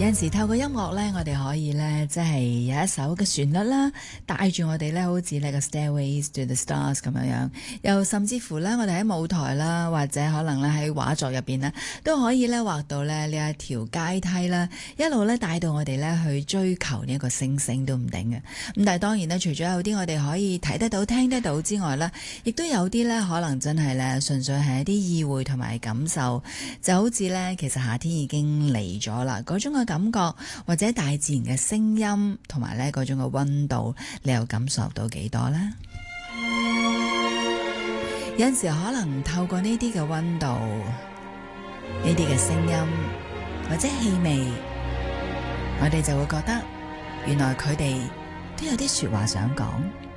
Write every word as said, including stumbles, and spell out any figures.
有陣時透過音樂咧，我哋可以咧，即係有一首嘅旋律啦，帶住我哋咧，好似呢個 Stairways to the Stars 咁樣樣。又甚至乎咧，我哋喺舞台啦，或者可能咧喺畫作入邊咧，都可以咧畫到咧呢一條階梯啦，一路咧帶到我哋咧去追求呢一個星星都唔定嘅。咁但係當然咧，除咗有啲我哋可以睇得到、聽得到之外咧，亦都有啲咧可能真係咧純粹係一啲意會同埋感受，就好似咧其實夏天已經嚟咗啦，嗰種嘅感覺或者大自然嘅聲音同埋咧嗰種嘅溫度，你又感受到幾多呢？有陣時可能透過呢啲嘅溫度、呢啲嘅聲音或者氣味，我哋就會覺得原來佢哋都有啲說話想講。